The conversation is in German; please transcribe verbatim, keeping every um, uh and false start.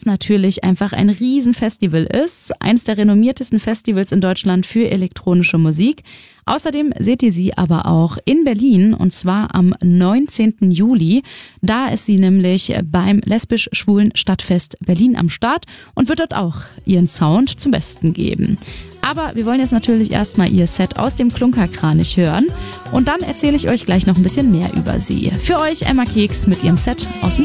natürlich einfach ein Riesenfestival ist. Eins der renommiertesten Festivals in Deutschland für elektronische Musik. Außerdem seht ihr sie aber auch in Berlin und zwar am neunzehnten Juli. Da ist sie nämlich beim Lesbisch-Schwulen Stadtfest Berlin am Start und wird dort auch ihren Sound zum Besten geben. Aber wir wollen jetzt natürlich erstmal ihr Set aus dem Klunkerkranich hören und dann erzähle ich euch gleich noch ein bisschen mehr über sie. Für euch Emma Keks mit ihrem Set aus dem